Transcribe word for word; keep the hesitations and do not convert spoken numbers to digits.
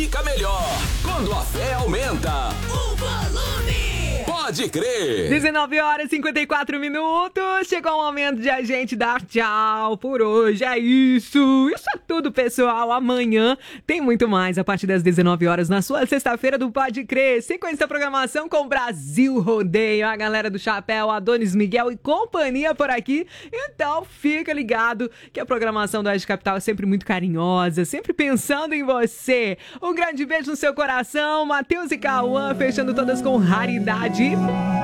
fica melhor. Quando a fé aumenta, o volume. Pode crer. dezenove horas e cinquenta e quatro minutos. Chegou o momento de a gente dar tchau por hoje. É isso. Isso é tudo, pessoal. Amanhã tem muito mais a partir das dezenove horas na sua sexta-feira do Pode Crer. Sequência da programação com Brasil Rodeio. A galera do Chapéu, Adonis Miguel e companhia por aqui. Então fica ligado que a programação do Oeste Capital é sempre muito carinhosa, sempre pensando em você. Um grande beijo no seu coração. Matheus e Cauã fechando todas com raridade.